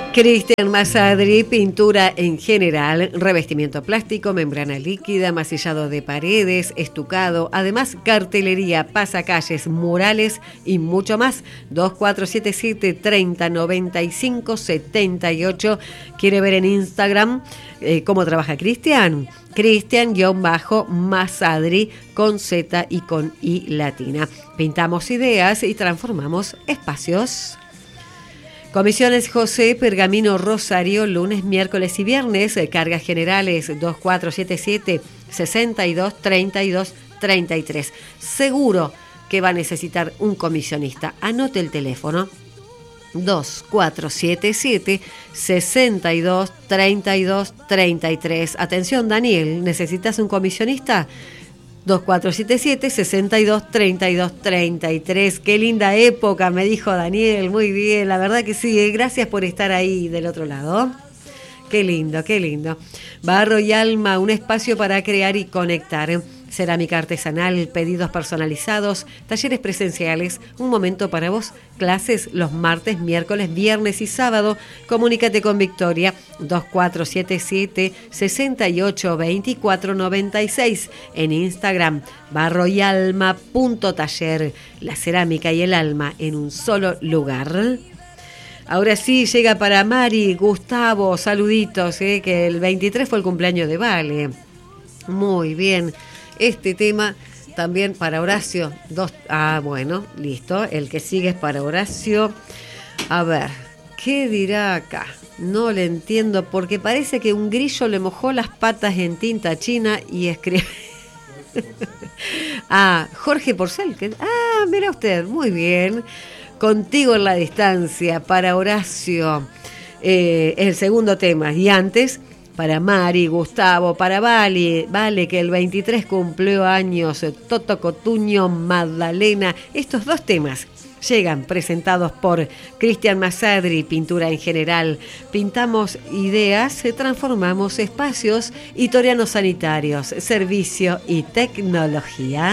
Cristian Masadri, pintura en general, revestimiento plástico, membrana líquida, masillado de paredes, estucado, además cartelería, pasacalles, murales y mucho más. 2477 3095 78. ¿Quiere ver en Instagram cómo trabaja Cristian? Cristian-Masadri con Z y con I latina. Pintamos ideas y transformamos espacios. Comisiones José Pergamino Rosario, lunes, miércoles y viernes, cargas generales 2477 62 32 33. Seguro que va a necesitar un comisionista. Anote el teléfono 2477 62 32 33. Atención, Daniel, ¿necesitas un comisionista? 2477 62 32 33. Qué linda época, me dijo Daniel. Muy bien, la verdad que sí. Gracias por estar ahí del otro lado. Qué lindo, qué lindo. Barro y Alma, un espacio para crear y conectar. Cerámica artesanal, pedidos personalizados, talleres presenciales, un momento para vos, clases los martes, miércoles, viernes y sábado. Comunícate con Victoria 2477 68 24 96 en Instagram, barroyalma.taller, la cerámica y el alma en un solo lugar. Ahora sí, llega para Mari, Gustavo, saluditos, que el 23 fue el cumpleaños de Vale. Muy bien. Este tema también para Horacio. Bueno, listo. El que sigue es para Horacio. A ver, ¿qué dirá acá? No le entiendo porque parece que un grillo le mojó las patas en tinta china y escribe... Jorge Porcel. Mira usted, muy bien. Contigo en la distancia, para Horacio. El segundo tema. Y antes... para Mari, Gustavo, para Vale, que el 23 cumplió años, Toto Cotuño, Magdalena. Estos dos temas llegan presentados por Cristian Masadri, pintura en general. Pintamos ideas, transformamos espacios. Y Toriano Sanitarios, servicio y tecnología.